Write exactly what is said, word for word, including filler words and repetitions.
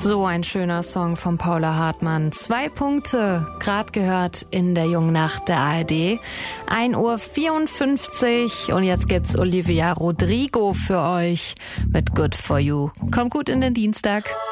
So ein schöner Song von Paula Hartmann. Zwei Punkte, gerade gehört in der jungen Nacht der A R D. ein Uhr vierundfünfzig und jetzt gibt's Olivia Rodrigo für euch mit Good For You. Kommt gut in den Dienstag.